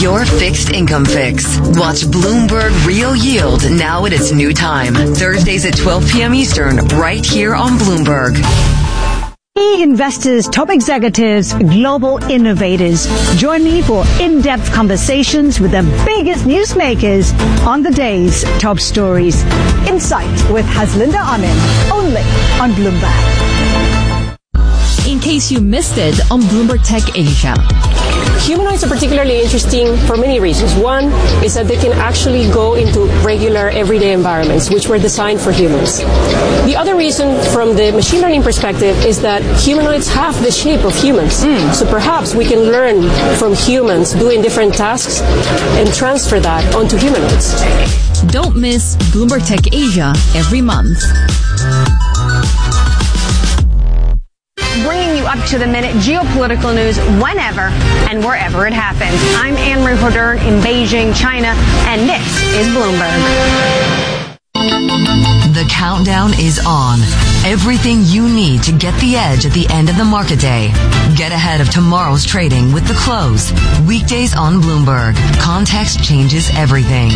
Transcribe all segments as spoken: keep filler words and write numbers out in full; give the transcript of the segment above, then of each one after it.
Your fixed income fix. Watch Bloomberg Real Yield now at its new time. Thursdays at twelve p.m. Eastern, right here on Bloomberg. Key investors, top executives, global innovators. Join me for in-depth conversations with the biggest newsmakers on the day's top stories. Insight with Haslinda Amin, only on Bloomberg. In case you missed it on Bloomberg Tech Asia. Humanoids are particularly interesting for many reasons. One is that they can actually go into regular everyday environments which were designed for humans. The other reason from the machine learning perspective is that humanoids have the shape of humans. Mm. So perhaps we can learn from humans doing different tasks and transfer that onto humanoids. Don't miss Bloomberg Tech Asia every month. Bringing you up to the minute geopolitical news whenever and wherever it happens. I'm Anne-Marie Hodern in Beijing, China, and this is Bloomberg. The countdown is on. Everything you need to get the edge at the end of the market day. Get ahead of tomorrow's trading with The Close. Weekdays on Bloomberg. Context changes everything.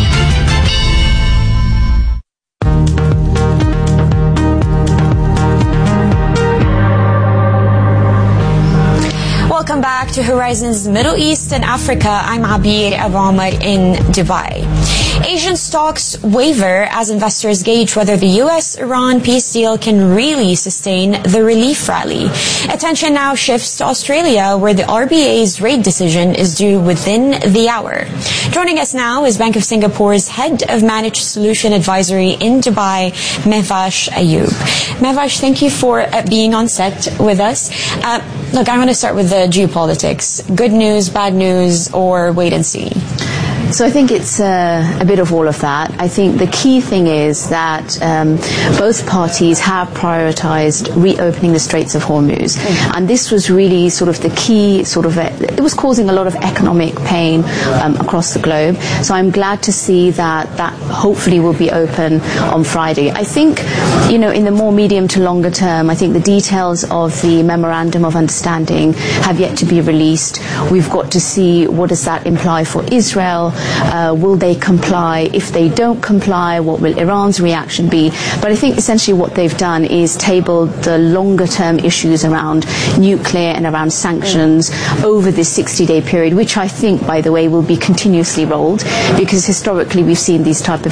Welcome back to Horizons Middle East and Africa. I'm Abir Abamar in Dubai. Asian stocks waver as investors gauge whether the U S Iran peace deal can really sustain the relief rally. Attention now shifts to Australia, where the R B A's rate decision is due within the hour. Joining us now is Bank of Singapore's Head of Managed Solution Advisory in Dubai, Mehvash Ayub. Mehvash, thank you for uh, being on set with us. Uh, look, I'm going to start with the geopolitics. Good news, bad news, or wait and see? So I think it's uh, a bit of all of that. I think the key thing is that um, both parties have prioritized reopening the Straits of Hormuz. Mm-hmm. And this was really sort of the key sort of, a, it was causing a lot of economic pain um, across the globe. So I'm glad to see that that hopefully will be open on Friday. I think, you know, in the more medium to longer term, I think the details of the Memorandum of Understanding have yet to be released. We've got to see what does that imply for Israel. Uh, will they comply? If they don't comply, what will Iran's reaction be? But I think essentially what they've done is tabled the longer term issues around nuclear and around sanctions mm. over this sixty day period, which I think, by the way, will be continuously rolled, because historically we've seen these type of